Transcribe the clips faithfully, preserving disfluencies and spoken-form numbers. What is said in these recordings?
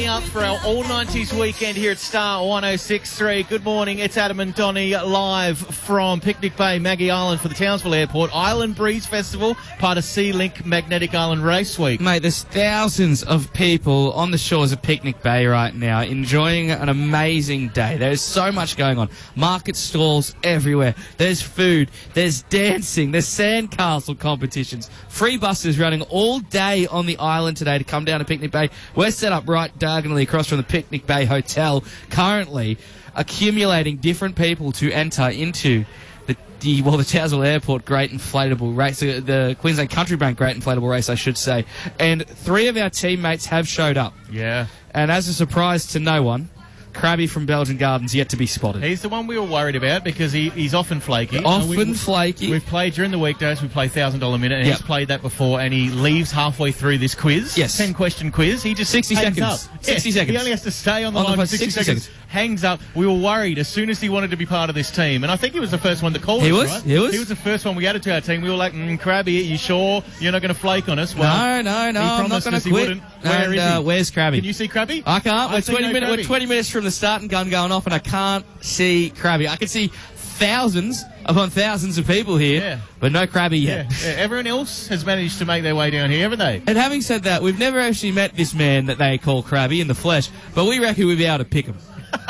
up for our All nineties weekend here at Star one oh six point three. Good morning, it's Adam and Donnie live from Picnic Bay, Maggie Island for the Townsville Airport Island Breeze Festival, part of Sea-Link Magnetic Island Race Week. Mate, there's thousands of people on the shores of Picnic Bay right now enjoying an amazing day. There's so much going on. Market stalls everywhere. There's food, there's dancing, there's sandcastle competitions, free buses running all day on the island today to come down to Picnic Bay. We're set up right diagonally across from the Picnic Bay Hotel, currently accumulating different people to enter into the, the well, the Townsville Airport Great Inflatable Race, the, the Queensland Country Bank Great Inflatable Race, I should say. And three of our teammates have showed up. Yeah. And as a surprise to no one, Krabby from Belgian Gardens yet to be spotted. He's the one we were worried about because he, he's often flaky. Often we, flaky. We've played during the weekdays, we play one thousand dollars a minute, and Yep. he's played that before, and he leaves halfway through this quiz. Yes. ten-question quiz. He just sixty hangs seconds. up. sixty Yeah, seconds. He only has to stay on the On the line phone for sixty, sixty seconds, seconds. hangs up. We were worried as soon as he wanted to be part of this team, and I think he was the first one to call He us, was? right? He was? He was the first one we added to our team. We were like, mm, Krabby, are you sure you're not going to flake on us? Well, no, no, no, he I'm not promised going us to he quit. wouldn't. Where and, is he? uh, where's Krabby? Can you see Krabby? I can't. I We're see twenty, no minute, we're Krabby. twenty minutes from the starting gun going off, and I can't see Krabby. I can see thousands upon thousands of people here, Yeah. but no Krabby Yeah, yet. yeah, everyone else has managed to make their way down here, haven't they? And having said that, we've never actually met this man that they call Krabby in the flesh, but we reckon we'd be able to pick him.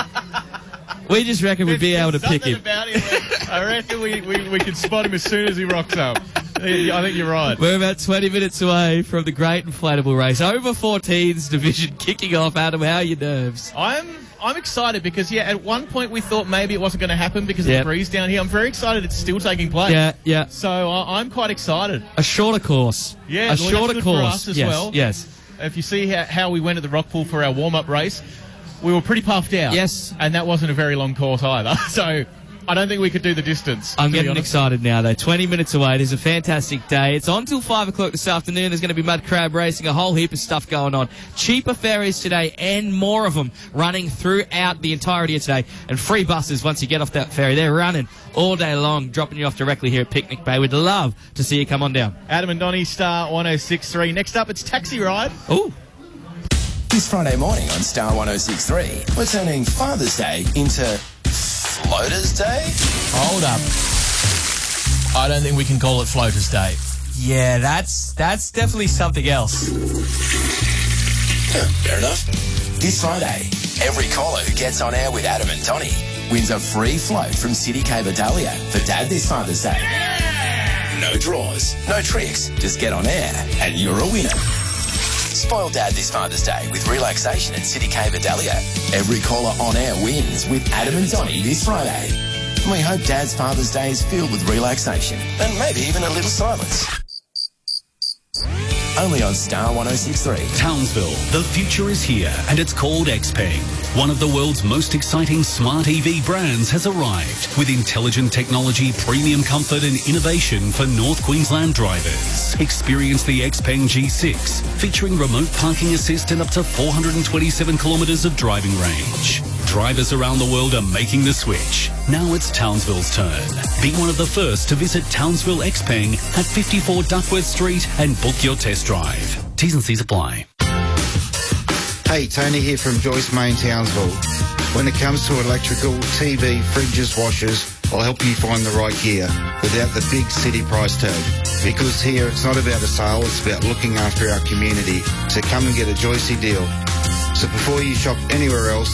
We just reckon we'd be able to pick Something him. about him. I reckon we, we, we can spot him as soon as he rocks up. I think you're right. We're about twenty minutes away from the Great Inflatable Race. Over fourteens division kicking off. Adam, how are your nerves? I'm I'm excited because, yeah, at one point we thought maybe it wasn't going to happen because of Yep. the breeze down here. I'm very excited it's still taking place. Yeah, yeah. So uh, I'm quite excited. A shorter course. Yeah, a well, that's shorter good course. for us as yes, well. Yes. If you see how, how we went at the rock pool for our warm-up race, we were pretty puffed out. Yes. And that wasn't a very long course either. So I don't think we could do the distance. I'm to be getting honest. excited now, though. twenty minutes away. It is a fantastic day. It's on till five o'clock this afternoon. There's going to be mud crab racing, a whole heap of stuff going on. Cheaper ferries today and more of them running throughout the entirety of today. And free buses once you get off that ferry. They're running all day long, dropping you off directly here at Picnic Bay. We'd love to see you come on down. Adam and Donnie, Star one oh six point three. Next up, it's Taxi Ride. Ooh. This Friday morning on Star one oh six point three, we're turning Father's Day into Floaters Day? Hold up. I don't think we can call it Floaters Day. Yeah, that's that's definitely something else. Yeah, fair enough. This Friday, every caller who gets on air with Adam and Donnie wins a free float from City Cape Adalia for Dad this Father's Day. No draws, no tricks, just get on air and you're a winner. Spoil Dad this Father's Day with relaxation at City Cave Adalia. Every caller on air wins with Adam and Donnie this Friday. And we hope Dad's Father's Day is filled with relaxation and maybe even a little silence. Only on Star one oh six point three. Townsville, the future is here, and it's called Xpeng. One of the world's most exciting smart E V brands has arrived with intelligent technology, premium comfort and innovation for North Queensland drivers. Experience the Xpeng G six, featuring remote parking assist and up to four hundred twenty-seven kilometres of driving range. Drivers around the world are making the switch. Now it's Townsville's turn. Be one of the first to visit Townsville Xpeng at fifty-four Duckworth Street and book your test drive. T's and C's apply. Hey, Tony here from Joyce Main, Townsville. When it comes to electrical, T V, fridges, washers, I'll help you find the right gear without the big city price tag. Because here it's not about a sale, it's about looking after our community. So come and get a Joycey deal. So before you shop anywhere else,